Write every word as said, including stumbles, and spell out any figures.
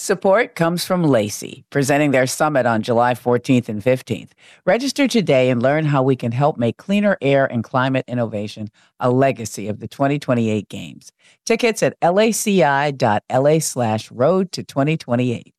Support comes from Lacey, presenting their summit on July fourteenth and fifteenth. Register today and learn how we can help make cleaner air and climate innovation a legacy of the twenty twenty-eight games. Tickets at laci.la slash road to 2028.